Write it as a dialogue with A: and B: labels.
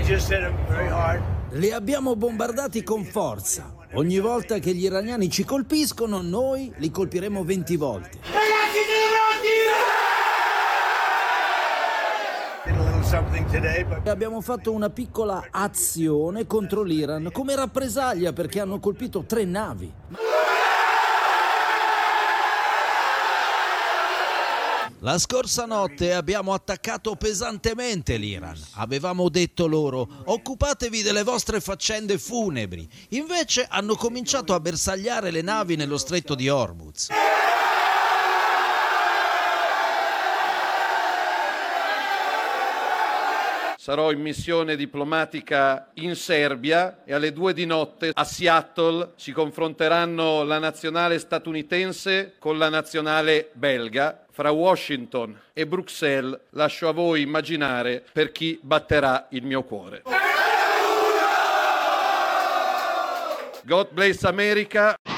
A: just hit them very hard.
B: Li abbiamo bombardati con forza. Ogni volta che gli iraniani ci colpiscono, noi li colpiremo 20 volte. Abbiamo fatto una piccola azione contro l'Iran come rappresaglia perché hanno colpito 3 navi. La scorsa notte abbiamo attaccato pesantemente l'Iran. Avevamo detto loro: occupatevi delle vostre faccende funebri. Invece hanno cominciato a bersagliare le navi nello stretto di Hormuz.
C: Sarò in missione diplomatica in Serbia e alle 2 di notte a Seattle si confronteranno la nazionale statunitense con la nazionale belga. Fra Washington e Bruxelles lascio a voi immaginare per chi batterà il mio cuore. God bless America.